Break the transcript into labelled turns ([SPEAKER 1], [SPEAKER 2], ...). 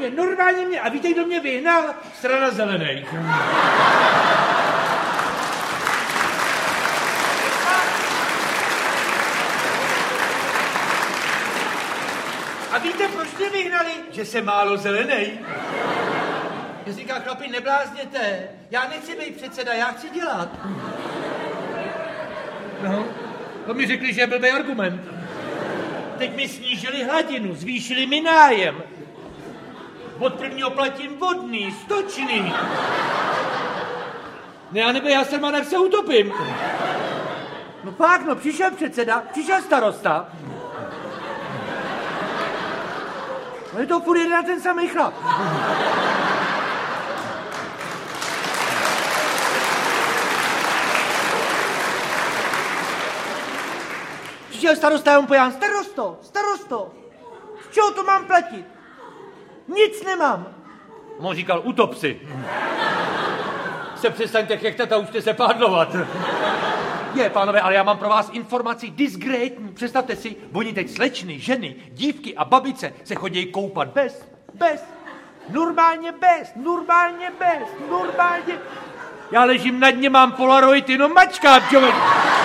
[SPEAKER 1] Normálně mě. A víte, kdo mě vyhnal? Strana zelených. A víte, proč mě vyhnali? Že jsem málo zelenej. Já říká, chlapi, neblázněte. Já nechci být předseda, já chci dělat. No, to mi řekli, že je blbý argument. Teď mi snížili hladinu, zvýšili mi nájem. Od prvního platím vodný, stočný. Ne, já nebo já jsem, tak se utopím. No fakt, no, přišel předseda, přišel starosta. No je to furt jeden a ten samý chlap. Přišel starosta, já mu pojám, starosto, z čeho to mám platit? Nic nemám. On říkal, utop si. Se přestaňte chechtat a učte se pádlovat. Je, pánové, ale já mám pro vás informaci disgrétní. Představte si, oni teď slečny, ženy, dívky a babice se chodí koupat bez. Normálně. Já ležím na dně, mám polaroid, jenom mačkám, člověk.